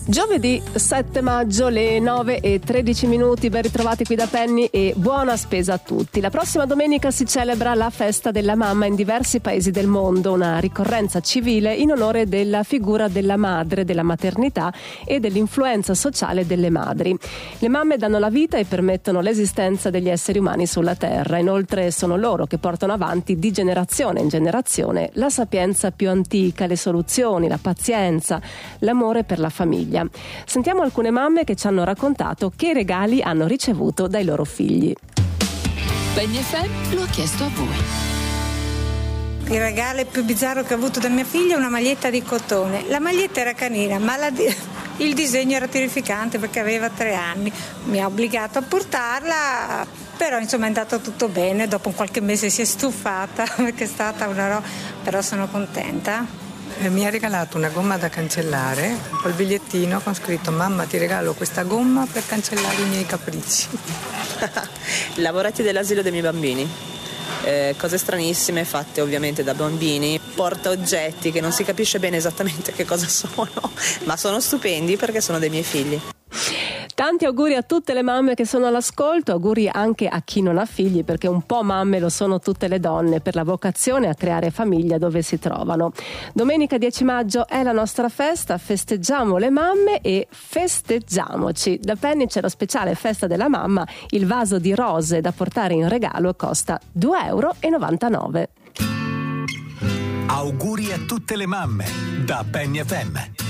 Giovedì 7 maggio, le 9:13, ben ritrovati qui da Penny e buona spesa a tutti. La prossima domenica si celebra la festa della mamma in diversi paesi del mondo, una ricorrenza civile in onore della figura della madre, della maternità e dell'influenza sociale delle madri. Le mamme danno la vita e permettono l'esistenza degli esseri umani sulla terra. Inoltre sono loro che portano avanti di generazione in generazione la sapienza più antica, le soluzioni, la pazienza, l'amore per la famiglia. Sentiamo alcune mamme che ci hanno raccontato che regali hanno ricevuto dai loro figli. Penny FM lo ha chiesto a voi. Il regalo più bizzarro che ho avuto da mia figlia è una maglietta di cotone. La maglietta era canina, ma il disegno era terrificante perché aveva 3 anni. Mi ha obbligato a portarla, però insomma è andato tutto bene. Dopo qualche mese si è stufata perché è stata una roba, però sono contenta. Mi ha regalato una gomma da cancellare col bigliettino con scritto: mamma, ti regalo questa gomma per cancellare i miei capricci. Lavoretti dell'asilo dei miei bambini, cose stranissime fatte ovviamente da bambini, porta oggetti che non si capisce bene esattamente che cosa sono, ma sono stupendi perché sono dei miei figli. Tanti auguri a tutte le mamme che sono all'ascolto, auguri anche a chi non ha figli, perché un po' mamme lo sono tutte le donne, per la vocazione a creare famiglia dove si trovano. Domenica 10 maggio è la nostra festa, festeggiamo le mamme e festeggiamoci. Da Penny c'è lo speciale festa della mamma, il vaso di rose da portare in regalo costa €2,99. Auguri a tutte le mamme da Penny FM.